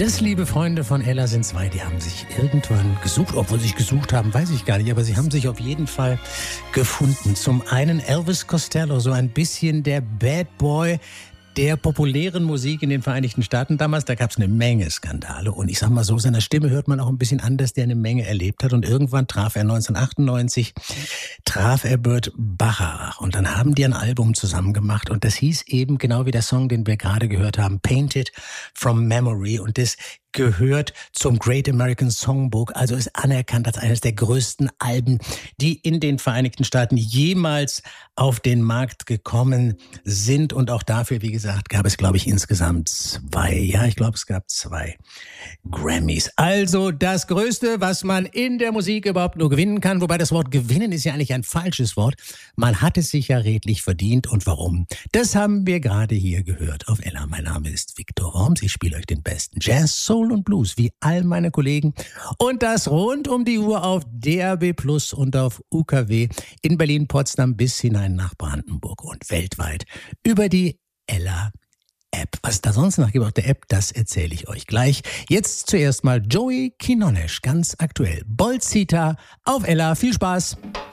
Das, liebe Freunde von Ella, sind zwei, die haben sich irgendwann gesucht. Obwohl sie sich gesucht haben, weiß ich gar nicht, aber sie haben sich auf jeden Fall gefunden. Zum einen Elvis Costello, so ein bisschen der Bad Boy der populären Musik in den Vereinigten Staaten damals. Da gab es eine Menge Skandale und ich sag mal so, seiner Stimme hört man auch ein bisschen an, dass der eine Menge erlebt hat und irgendwann traf er 1998 Burt Bacharach und dann haben die ein Album zusammen gemacht und das hieß eben genau wie der Song, den wir gerade gehört haben, Painted from Memory, und das gehört zum Great American Songbook, also ist anerkannt als eines der größten Alben, die in den Vereinigten Staaten jemals auf den Markt gekommen sind. Und auch dafür, wie gesagt, gab es, glaube ich, insgesamt zwei Grammys. Also das Größte, was man in der Musik überhaupt nur gewinnen kann, wobei das Wort gewinnen ist ja eigentlich ein falsches Wort. Man hat es sich ja redlich verdient. Und warum? Das haben wir gerade hier gehört auf Ella. Mein Name ist Viktor Worms. Ich spiele euch den besten Jazz, Soul und Blues, wie all meine Kollegen. Und das rund um die Uhr auf DAB Plus und auf UKW in Berlin, Potsdam bis hinein nach Brandenburg und weltweit über die Ella-App. Was es da sonst noch gibt auf der App, das erzähle ich euch gleich. Jetzt zuerst mal Joey Quinones, ganz aktuell. Bolzita auf Ella. Viel Spaß!